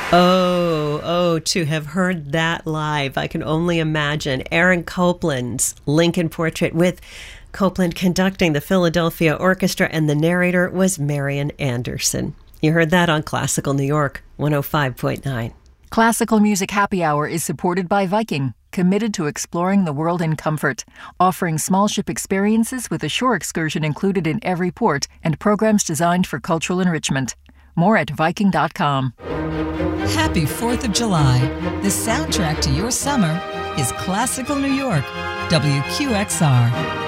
To have heard that live, I can only imagine. Aaron Copland's Lincoln Portrait, with Copland conducting the Philadelphia Orchestra, and the narrator was Marian Anderson. You heard that on Classical New York 105.9. Classical Music Happy Hour is supported by Viking, committed to exploring the world in comfort, offering small ship experiences with a shore excursion included in every port and programs designed for cultural enrichment. More at Viking.com. Happy 4th of July. The soundtrack to your summer is Classical New York, WQXR.